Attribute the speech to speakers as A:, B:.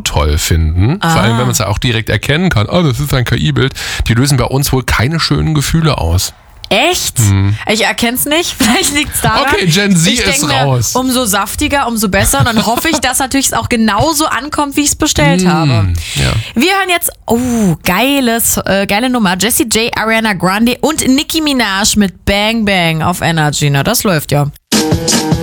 A: toll finden. Vor allem, wenn man es ja auch direkt erkennen kann. Oh, das ist ein KI-Bild. Die lösen bei uns wohl keine schönen Gefühle aus.
B: Echt? Ich erkenne es nicht. Vielleicht liegt es daran.
A: Okay, Gen Z
B: ich
A: ist
B: denk mir,
A: raus.
B: Umso saftiger, umso besser. Und dann hoffe ich, dass natürlich es auch genauso ankommt, wie ich es bestellt habe.
A: Ja.
B: Wir hören jetzt, geile Nummer. Jessie J, Ariana Grande und Nicki Minaj mit Bang Bang auf Energy. Na, das läuft ja.